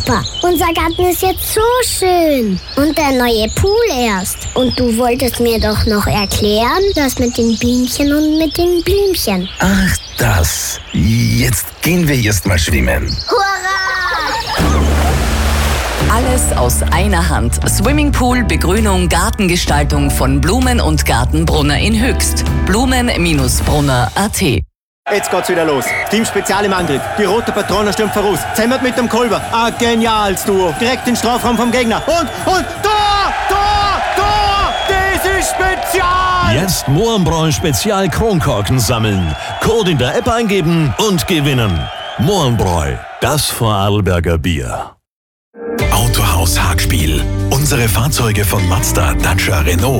Papa, unser Garten ist jetzt so schön. Und der neue Pool erst. Und du wolltest mir doch noch erklären, das mit den Bienchen und mit den Blümchen. Ach, das. Jetzt gehen wir erst mal schwimmen. Hurra! Alles aus einer Hand. Swimmingpool, Begrünung, Gartengestaltung von Blumen und Gartenbrunner in Höchst. Blumen-brunner.at. Jetzt geht's wieder los. Team Spezial im Angriff. Die rote Patrone stürmt voraus. Zemmert mit dem Kolber. Ein geniales Duo. Direkt in den Strafraum vom Gegner. Und Tor! Tor! Tor! Das ist Spezial! Jetzt Mohrenbräu Spezial Kronkorken sammeln. Code in der App eingeben und gewinnen. Mohrenbräu, das Vorarlberger Bier. Autohaus Hagspiel. Unsere Fahrzeuge von Mazda, Dacia, Renault